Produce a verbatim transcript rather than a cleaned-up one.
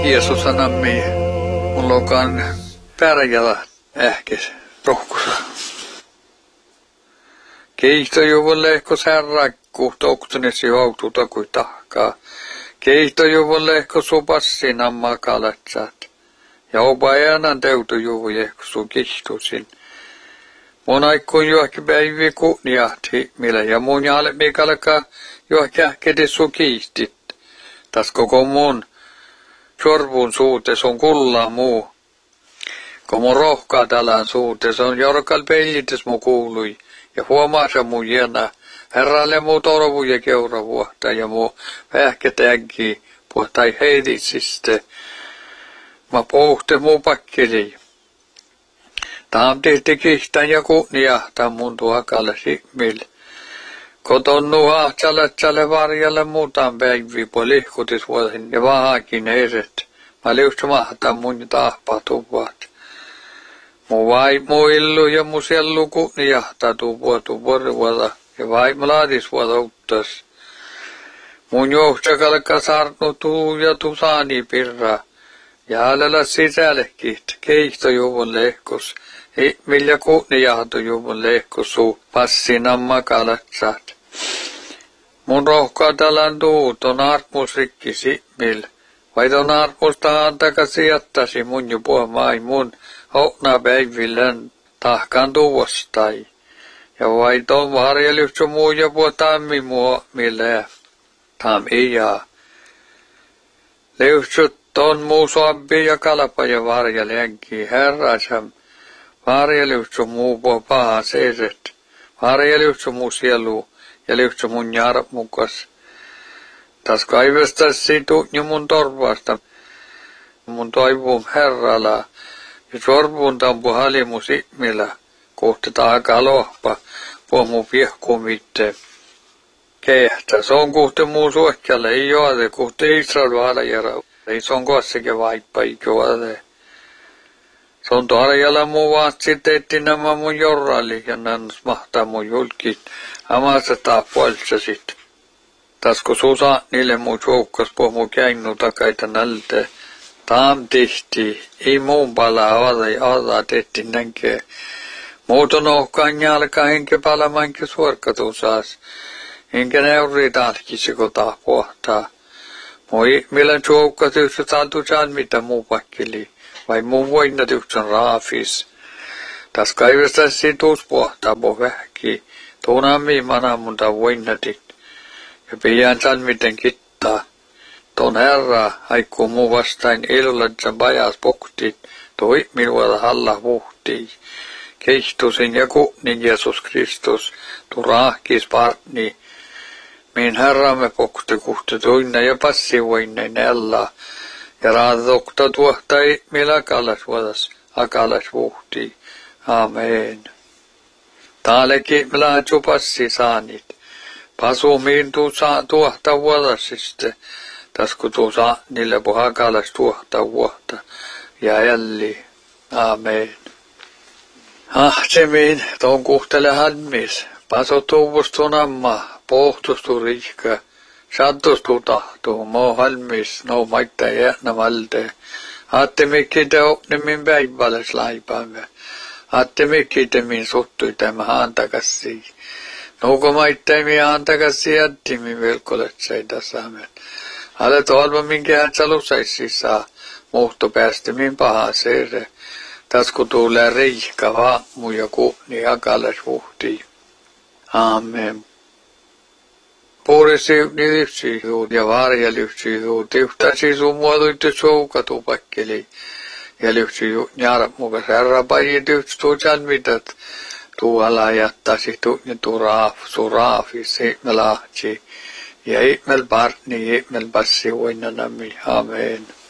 Jeesus anammi mulla onkaan pärjällä ähkes rohkusa. Keihtojuvulle ehko särrakku toktunesi hoututa kui tahkaa. Keihtojuvulle ehko supassi nammaa kalatsat. Ja opa äänan teutujuvu ehko su kihtusin. Mun aikkuun johki päivi kuuniahti, millä ja mun jaale mikalka johki ähkedi su kiistit. Tas koko mun sorvun suutes on kulla muu. Kun mun rohkaa talään suutes on jorkal peilites mu kuului. Ja huomaasa mun jena, herralle mu torvu ja keuravuohta ja mu vähketäänkin puhtai heiditsiste. Mä pohti mu pakkeli. Taam tehti kihtän ja kuuniahtaa mun tuakalle simmil. Koton nuhahtsalle varjalle muutaan päivi po lihkutis vuosin ja vahakin eret. Mä liutsumahtaa mun tahpatuvat. Mu vaimu illu ja mu sellu kuuniahtaa tuupua tuuporvuota ja vaimu laadis vuota uttas. Mun johtsakalka sarnu tuu ja tusaani pirra. Ja älä sisällekit keihtojuvun lehkos. Millä kuuniahtojuvun lehkos suu passinamma kalatsat. Mun rohkaa talan tuut on armus rikki simmil. Vai ton armusta antakasi jättäsi mun jo puhmai mun houkna päivillän tahkaan tuostai. Ja vai ton varjelystö muu ja puh tammi mua millä tam ijaa. Leustyt ton muu soabbi ja kalapa ja varjelänki herrasam. Varjelystö muu puh paha seiset. Varjelystö muu sielu. Ja lyhtsä mun jaarap mukas. Tas kaivestas situ ja mun torvasta. Mun toivum herrala. Ja sorvun tampu halimu simmillä. Kohti taaka lohpa. Puh mu piehkumitte. Kehtä. Se on kohti muu suohkialle. Ei joade. Kohti Israel valajara. Ei se on kossakin vaippa. Ei joade. Se on tarjalla muu vaatsi teetti nämä mun jorrali. Ja nannas mahtaa mun julkit. Amassa taa puolitsasit. Tasko susa niille muu joukkas puh muu käinnu takaita nälte. Taam tihti. Ei muun palaa avata ja avata tehti nänkee. Muuton ohkaan jalka henke palamankin suorkatusaas. Henke neuri talkisiko taa pohtaa. Moi millä joukkas yksä saatu saan mitä muu pakkeli. Vai muu voinat yksän raafis. Tas kaivestas situus pohtaa po vähki. Tuunammi mana munta voinnatit. Ja pian san miten kittaa. Ton herra haikkuu muu vastain ilulatsan pajas poktit. Toi minulla halla vuhtii. Kehtusin ja kunin Jeesus Kristus. Tu rahkis partni. Min herramme pokti kuhti tuinna ja passi voinne nella. Ja raadokta tuohtai millä kallas vuodas akalas vuhtii. Amen. Taalekin millä passi saanit. Pasumiin tuusa tuohta vuodasiste. Tasku tuusa niille pohakalas tuohta vuotta. Ja jälli. Amen. Ahtsemiin tuon kuhtele hanmis. Paso tuuvustun amma. Pohtustu rihka. Sattustu tahtuu. Mo halmis. No maittaa jäänä valte. Aattemikin te opnimin päiväles laipaamme. Aattemikin te min suttui tämä antakassi. Nuuko maittaimi antakassi jättimi velkolet seitä saamen. Ale tuolva minkä hätsälusaissi saa. Muhto päästä min paha seere. Tasku tulee riihka vaamu ja kuhni akalas vuhtii. Amen. Puurisi nilipsi juut ja varjelipsi juut. Yhtäsi sun muotuitte soukatu pakkeli. Ja lypsi juut njaarap mukas herra pajit yhtstu salmitat. Tuolla jättäsi tuunne tu raaf, su raafi seitmel ahtsi. Ja ihmel partni, ihmel passi voinanami. Amen.